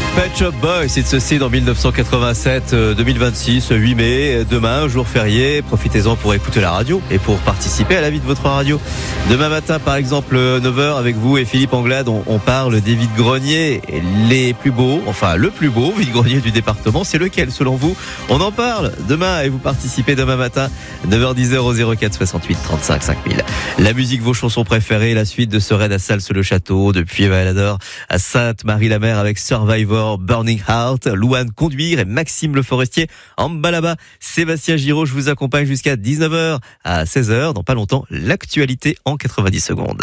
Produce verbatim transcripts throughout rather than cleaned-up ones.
Pet Shop Boys, It's a Seed en dix-neuf cent quatre-vingt-sept, deux mille vingt-six, huit mai, demain, jour férié, profitez-en pour écouter la radio et pour participer à la vie de votre radio. Demain matin, par exemple, neuf heures, avec vous et Philippe Anglade, on, on parle des vide-greniers les plus beaux, enfin le plus beau vide-grenier du département, c'est lequel selon vous? On en parle demain et vous participez demain matin, neuf heures dix au zéro quatre soixante-huit trente-cinq cinq mille. La musique, vos chansons préférées, la suite de ce raid à Salses-le-Château, depuis Valador à Sainte-Marie-la-Mer avec Survivor, Burning Heart, Louane Conduire et Maxime Le Forestier en bas là-bas. Sébastien Giraud, je vous accompagne jusqu'à dix-neuf heures. À seize heures, dans pas longtemps, l'actualité en quatre-vingt-dix secondes.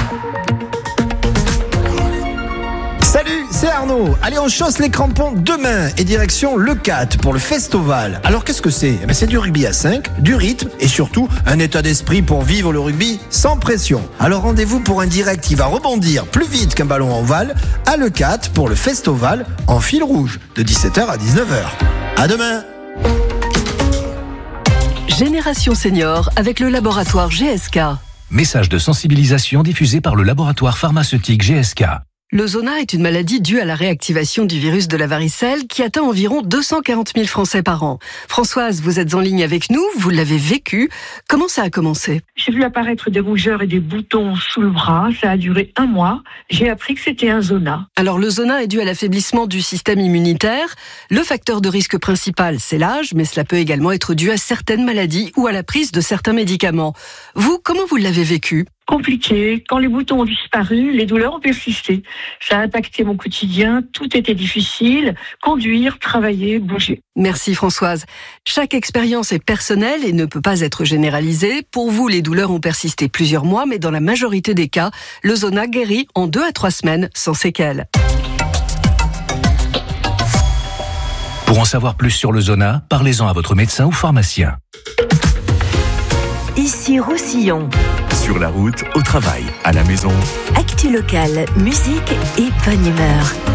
Salut, c'est Arnaud. Allez, on chausse les crampons demain et direction le quatre pour le Festoval. Alors qu'est-ce que c'est? Eh ben, c'est du rugby à cinq, du rythme et surtout un état d'esprit pour vivre le rugby sans pression. Alors rendez-vous pour un direct qui va rebondir plus vite qu'un ballon en ovale à le quatre pour le Festoval en fil rouge de dix-sept heures à dix-neuf heures. À demain. Génération Senior avec le laboratoire G S K. Message de sensibilisation diffusé par le laboratoire pharmaceutique G S K. Le zona est une maladie due à la réactivation du virus de la varicelle qui atteint environ deux cent quarante mille Français par an. Françoise, vous êtes en ligne avec nous, vous l'avez vécu. Comment ça a commencé? J'ai vu apparaître des rougeurs et des boutons sous le bras. Ça a duré un mois. J'ai appris que c'était un zona. Alors le zona est dû à l'affaiblissement du système immunitaire. Le facteur de risque principal, c'est l'âge, mais cela peut également être dû à certaines maladies ou à la prise de certains médicaments. Vous, comment vous l'avez vécu? Compliqué. Quand les boutons ont disparu, les douleurs ont persisté. Ça a impacté mon quotidien. Tout était difficile. Conduire, travailler, bouger. Merci Françoise. Chaque expérience est personnelle et ne peut pas être généralisée. Pour vous, les douleurs ont persisté plusieurs mois, mais dans la majorité des cas, le zona guérit en deux à trois semaines sans séquelles. Pour en savoir plus sur le zona, parlez-en à votre médecin ou pharmacien. Ici Roussillon. Sur la route, au travail, à la maison. Actu locale, musique et bonne humeur.